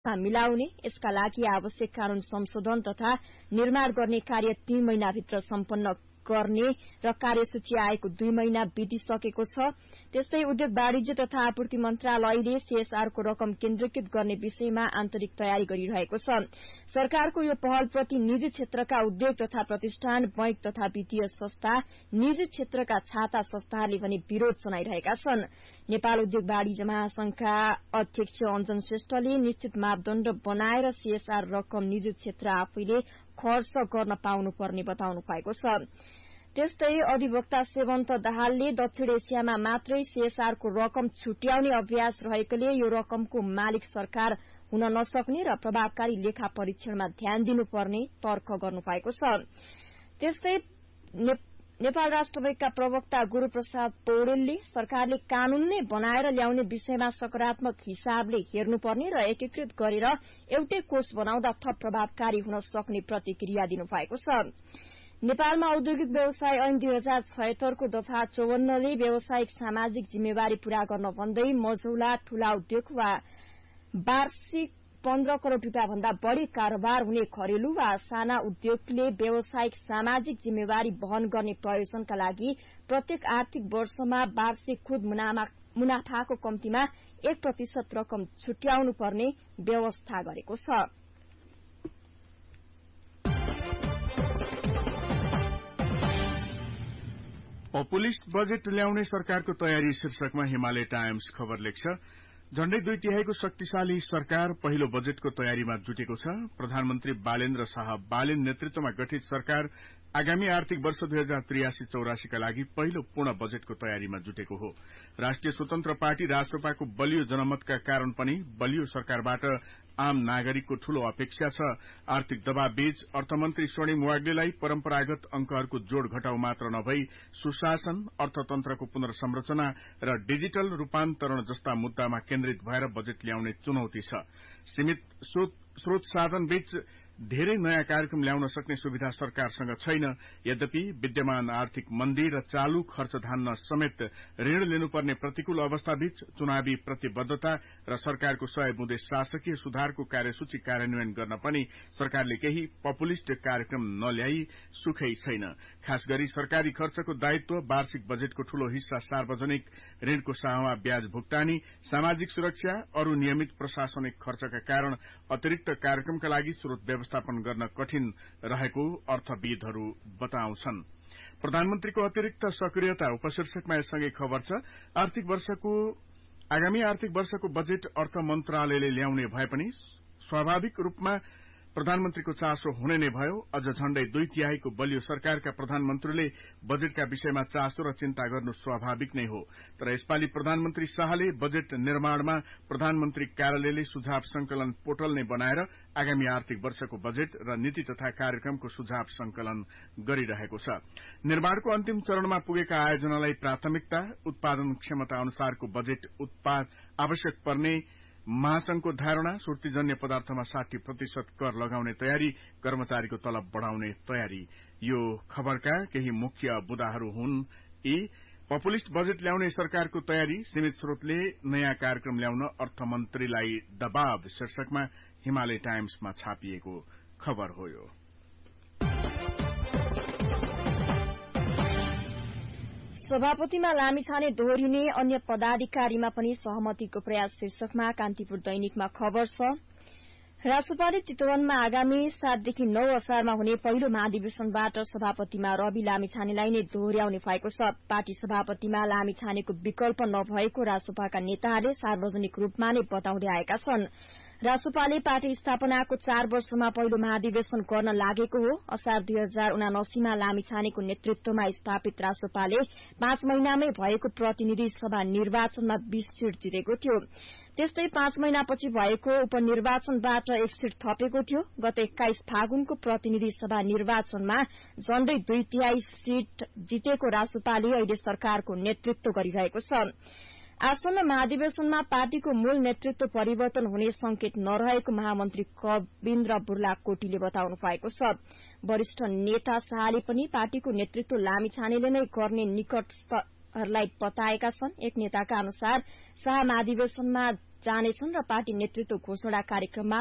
मिलाउने, यसका लागि आवश्यक कानून संशोधन तथा निर्माण गर्ने कार्य 3 महिनाभित्र सम्पन्न गर्ने र कार्यसूची आएको 2 महिना बितिसकेको छ। त्यस्तै उद्योग वाणिज्य तथा आपूर्ति मन्त्रालयले सीएसआर को रकम केन्द्रीकृत गर्ने विषयमा आन्तरिक तयारी गरिरहेको छ। सरकारको यो पहलप्रति निजी क्षेत्रका उद्योग तथा प्रतिष्ठान, बैंक तथा वित्तीय संस्था, निजी क्षेत्रका छाता संस्थाहरूले भने विरोध जनाइरहेका छन्। नेपाल उद्योग वाणिज्य महासंघका अध्यक्ष अञ्जन श्रेष्ठले निश्चित मापदण्ड बनाएर सीएसआर रकम निजी क्षेत्र आफैले खर्च गर्न पाउनुपर्ने बताउनु भएको छ। त्यस्तै अधिवक्ता सेवन्त दाहालले दक्षिण एशियामा मात्रै सीएसआर को रकम छुट्याउने अभ्यास रहेकोले यो रकमको मालिक सरकार हुन नसक्ने र प्रभावकारी लेखा परीक्षणमा ध्यान दिनुपर्ने तर्क गर्नुभएको छ। त्यस्तै नेपाल राष्ट्र बैंकका प्रवक्ता गुरूप्रसाद पौडेलले सरकारले कानून नै बनाएर ल्याउने विषयमा सकारात्मक हिसाबले हेर्नुपर्ने र एकीकृत गरेर एउटै कोष बनाउँदा थप प्रभावकारी हुन सक्ने प्रतिक्रिया दिनुभएको छ। नेपालमा औद्योगिक व्यवसाय ऐन 2076 को दफा 54 ले व्यावसायिक सामाजिक जिम्मेवारी पूरा गर्न भन्दै मझौला ठूला उद्योग वा वार्षिक 15 करोड़ रूपियाँ भन्दा बढ़ी कारोबार हुने घरेलु वा साना उद्योगले व्यावसायिक सामाजिक जिम्मेवारी वहन गर्ने प्रयोजनका लागि प्रत्येक आर्थिक वर्षमा वार्षिक खुद मुनाफाको कम्तीमा 1% रकम छुट्याउनु पर्ने व्यवस्था गरेको छ। पपुलिस्ट बजेट ल्याउने सरकारको तयारी शीर्षकमा हिमालय टाइम्स खबर लेख्छ। झण्डै 2 तिहाईको शक्तिशाली सरकार पहिलो बजेटको तयारीमा जुटेको छ। प्रधानमन्त्री बालेन्द्र शाह बालेन नेतृत्वमा गठित सरकार आगामी आर्थिक वर्ष 2083-84 का लागि पहिलो पूर्ण बजेटको तयारीमा जुटेको हो। राष्ट्रिय स्वतन्त्र पार्टी रासोपाको बलियो जनमतका कारण पनि बलियो सरकारबाट आम नागरिकको ठूलो अपेक्षा छ। आर्थिक दबावबीच अर्थमन्त्री स्वर्णिम वाग्लेलाई परम्परागत अंकहरूको जोड़ घटाउ मात्र नभई सुशासन, अर्थतन्त्रको पुनर्संरचना र डिजिटल रूपान्तरण जस्ता मुद्दामा केन्द्रित भएर बजेट ल्याउने चुनौती छ। सीमित स्रोत साधनबीच धेरै नयाँ कार्यक्रम ल्याउन सक्ने सुविधा सरकारसँग छैन। यद्यपि विद्यमान आर्थिक मन्दी र चालू खर्च धान्न समेत ऋण लिनुपर्ने प्रतिकूल अवस्थाबीच चुनावी प्रतिबद्धता र सरकारको 100 बुँदे शासकीय सुधारको कार्यसूची कार्यान्वयन गर्न पनि सरकारले केही पपुलिस्ट कार्यक्रम नल्याई सुखै छैन। खास गरी सरकारी खर्चको दायित्व, वार्षिक बजेटको ठूलो हिस्सा सार्वजनिक ऋणको साहमा ब्याज भुक्तानी, सामाजिक सुरक्षा, अरू नियमित प्रशासनिक खर्चका कारण अतिरिक्त कार्यक्रमका लागि स्रोत व्यवस्थापन गर्न कठिन रहेको अर्थविदहरू बताउँछन्। प्रधानमन्त्रीको अतिरिक्त सक्रियता उपशीर्षकमा यससँगै खबर छ। आगामी आर्थिक वर्षको बजेट अर्थ मन्त्रालयले ल्याउने भए पनि स्वाभाविक रूपमा प्रधानमन्त्रीको चासो हुने नै भयो। अझ झण्डै 2 तिहाईको बलियो सरकारका प्रधानमन्त्रीले बजेटका विषयमा चासो र चिन्ता गर्नु स्वाभाविक नै हो। तर यसपालि प्रधानमन्त्री शाहले बजेट निर्माणमा प्रधानमन्त्री कार्यालयले सुझाव संकलन पोर्टल नै बनाएर आगामी आर्थिक वर्षको बजेट र नीति तथा कार्यक्रमको सुझाव संकलन गरिरहेको छ। निर्माणको अन्तिम चरणमा पुगेका आयोजनालाई प्राथमिकता, उत्पादन क्षमता अनुसारको बजेट आवश्यक पर्ने महासंघको धारणा, सुर्तीजन्य पदार्थमा 60% कर लगाउने तयारी, कर्मचारीको तलब बढ़ाउने तयारी। यो खबरका केही मुख्य बुदाहरू हुन्। पपुलिस्ट बजेट ल्याउने सरकारको तयारी, सीमित स्रोतले नयाँ कार्यक्रम ल्याउन अर्थमन्त्रीलाई दबाव शीर्षकमा हिमालय टाइम्समा छापिएको खबर हो। यो सभापतिमा लामिछाने दोहोरिने अन्य पदाधिकारीमा पनि सहमतिको प्रयास शीर्षकमा कान्तिपुर दैनिकमा खबर छ। रासोपाले चितवनमा आगामी 7 देखि 9 असारमा हुने पहिलो महाधिवेशनबाट सभापतिमा रवि लामिछानेलाई नै दोहोर्याउने भएको छ। पार्टी सभापतिमा लामिछानेको विकल्प नभएको रासोपाका नेताहरूले सार्वजनिक रूपमा नै बताउँदै आएका छन्। रासोपाले पार्टी स्थापनाको 4 वर्षमा पहिलो महाधिवेशन गर्न लागेको हो। असार 2079 मा लामिछानेको नेतृत्वमा स्थापित रासोपाले 5 महिनामै भएको प्रतिनिधि सभा निर्वाचनमा 20 सीट जितेको थियो। त्यस्तै 5 महिनापछि भएको उपनिर्वाचनबाट 1 सीट थपेको थियो। गत 21 फागुनको प्रतिनिधि सभा निर्वाचनमा झण्डै 2 तिहाई सीट जितेको रासोपाले अहिले सरकारको नेतृत्व गरिरहेको छ। आसन्न महाधिवेशनमा पार्टीको मूल नेतृत्व परिवर्तन हुने संकेत नरहेको महामन्त्री कविन्द्र बुर्ला कोटीले बताउनु भएको छ। वरिष्ठ नेता शाहले पनि पार्टीको नेतृत्व लामिछानेले नै गर्ने निकटस्थहरूलाई बताएका छन्। एक नेताका अनुसार शाह महाधिवेशनमा जानेछन् र पार्टी नेतृत्व घोषणा कार्यक्रममा